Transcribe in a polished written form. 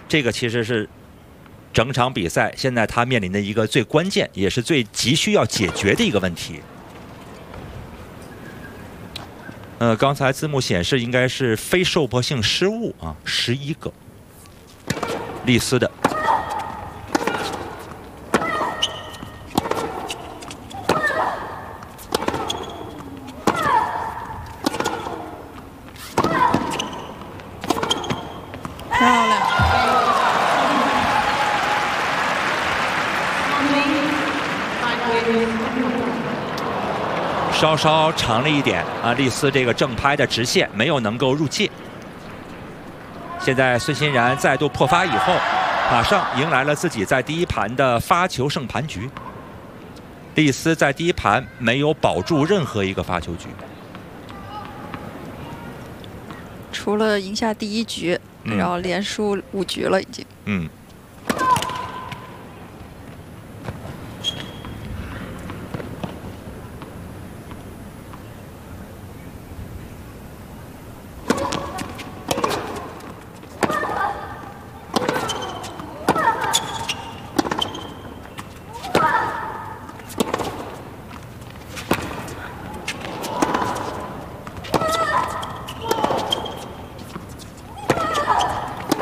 这个其实是整场比赛现在他面临的一个最关键，也是最急需要解决的一个问题。刚才字幕显示应该是非受迫性失误啊，11个。丽丝的。 漂亮。 稍稍长了一点啊，丽丝这个正拍的直线没有能够入界。现在孙欣然再度破发以后，马上迎来了自己在第一盘的发球胜盘局。丽丝在第一盘没有保住任何一个发球局， 除了赢下第一局，然后连输5局了已经。